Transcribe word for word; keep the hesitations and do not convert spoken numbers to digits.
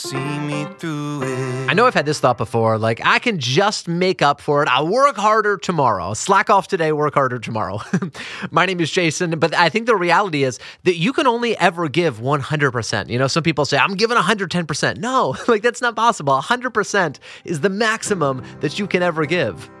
See me through it. I know I've had this thought before, like I can just make up for it. I'll work harder tomorrow. Slack off today, work harder tomorrow. My name is Jason, but I think the reality is that you can only ever give one hundred percent. You know, some people say, I'm giving one hundred ten percent. No, like that's not possible. one hundred percent is the maximum that you can ever give.